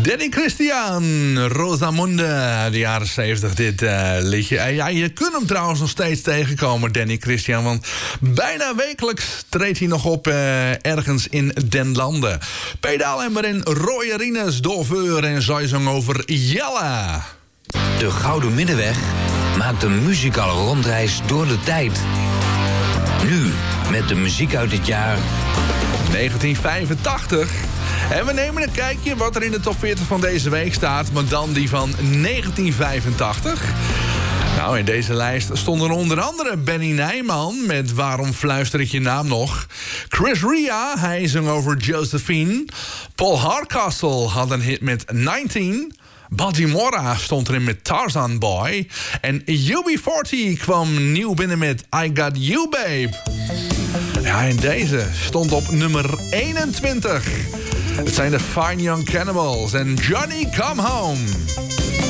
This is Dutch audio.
Danny Christian, Rosamunde, de jaren 70, dit liedje. Ja, je kunt hem trouwens nog steeds tegenkomen, Danny Christian. Want bijna wekelijks treedt hij nog op ergens in den landen. Pedaal en maar in Roy Arines, Doveur en zij zong over Jella. De Gouden Middenweg maakt een muzikale rondreis door de tijd. Nu met de muziek uit het jaar 1985. En we nemen een kijkje wat er in de top 40 van deze week staat, maar dan die van 1985. Nou, in deze lijst stonden onder andere Benny Nijman met Waarom fluister ik je naam nog? Chris Ria, hij zong over Josephine. Paul Hardcastle had een hit met 19. Buddy Mora stond erin met Tarzan Boy. En UB40 kwam nieuw binnen met I Got You Babe. Ja, en deze stond op nummer 21. Het zijn de Fine Young Cannibals en Johnny Come Home.